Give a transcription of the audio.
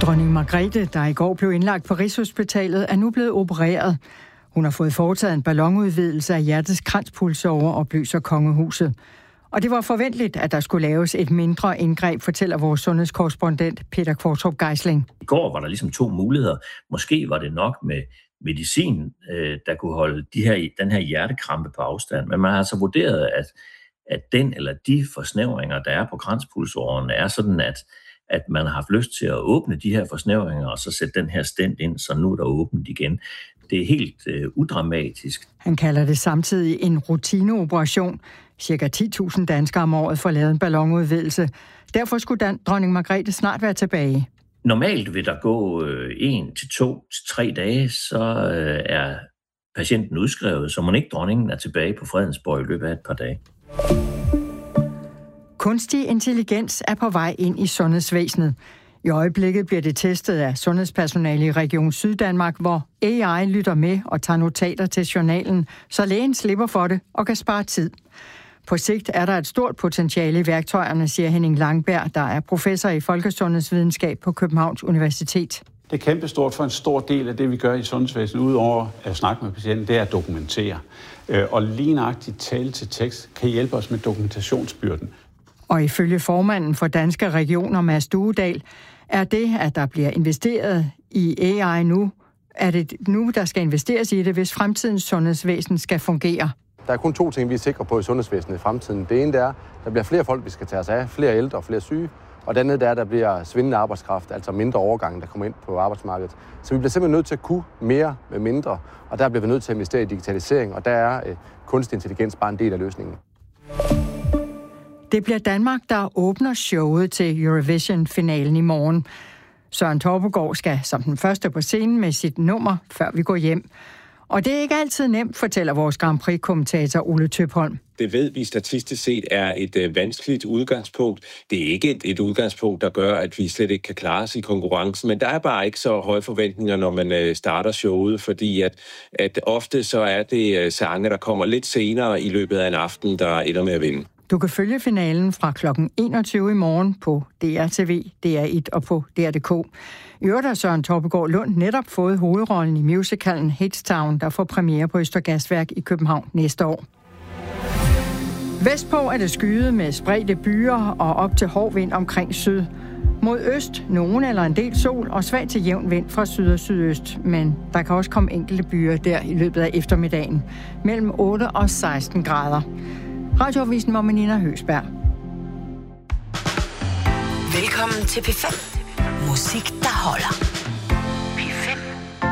Dronning Margrethe, der i går blev indlagt på Rigshospitalet, er nu blevet opereret. Hun har fået foretaget en ballonudvidelse af hjertets kranspulsåre, oplyser kongehuset. Og det var forventeligt, at der skulle laves et mindre indgreb, fortæller vores sundhedskorrespondent Peter Kvartrup Geisling. I går var der ligesom to muligheder. Måske var det nok med medicin, der kunne holde den her hjertekrampe på afstand. Men man har altså vurderet, at den eller de forsnævringer, der er på kranspulsårerne, er sådan, at man har haft lyst til at åbne de her forsnævringer, og så sætte den her stent ind, så nu er der åbent igen. Det er helt udramatisk. Han kalder det samtidig en rutineoperation. Cirka 10.000 danskere om året får lavet en ballonudvidelse. Derfor skulle dronning Margrethe snart være tilbage. Normalt vil der gå 1 til 2 til 3 dage, så er patienten udskrevet, så man ikke dronningen er tilbage på Fredensborg i løbet af et par dage. Kunstig intelligens er på vej ind i sundhedsvæsenet. I øjeblikket bliver det testet af sundhedspersonale i Region Syddanmark, hvor AI lytter med og tager notater til journalen, så lægen slipper for det og kan spare tid. På sigt er der et stort potentiale i værktøjerne, siger Henning Langberg, der er professor i folkesundhedsvidenskab på Københavns Universitet. Det er kæmpestort for en stor del af det, vi gør i sundhedsvæsenet, udover at snakke med patienten, det er at dokumentere. Og lige nøjagtigt tale til tekst kan hjælpe os med dokumentationsbyrden. Og ifølge formanden for Danske Regioner, Mads Duedal, er det, at der bliver investeret i AI nu, er det nu, der skal investeres i det, hvis fremtidens sundhedsvæsen skal fungere. Der er kun 2 ting, vi er sikre på i sundhedsvæsenet i fremtiden. Det ene er, at der bliver flere folk, vi skal tage os af, flere ældre og flere syge. Og det andet er, at der bliver svindende arbejdskraft, altså mindre overgange, der kommer ind på arbejdsmarkedet. Så vi bliver simpelthen nødt til at kunne mere med mindre, og der bliver vi nødt til at investere i digitalisering, og der er kunstig intelligens bare en del af løsningen. Det bliver Danmark, der åbner showet til Eurovision-finalen i morgen. Søren Torpegaard skal som den første på scenen med sit nummer, før vi går hjem. Og det er ikke altid nemt, fortæller vores Grand Prix-kommentator Ole Tøpholm. Det ved vi statistisk set er et vanskeligt udgangspunkt. Det er ikke et udgangspunkt, der gør, at vi slet ikke kan klare os i konkurrencen, men der er bare ikke så høje forventninger, når man starter showet, fordi at ofte så er det sange, der kommer lidt senere i løbet af en aften, der ender med at vinde. Du kan følge finalen fra kl. 21 i morgen på DR-TV, DR1 og på DR.dk. I øvrigt har Søren Torpegaard Lund netop fået hovedrollen i musicalen Hadestown, der får premiere på Østergasværk i København næste år. Vestpå er det skyet med spredte byer og op til hård vind omkring syd. Mod øst nogen eller en del sol og svag til jævn vind fra syd og sydøst. Men der kan også komme enkelte byer der i løbet af eftermiddagen. Mellem 8 og 16 grader. Radioavisen var med Nina Høgsberg. Velkommen til P5. Musik, der holder.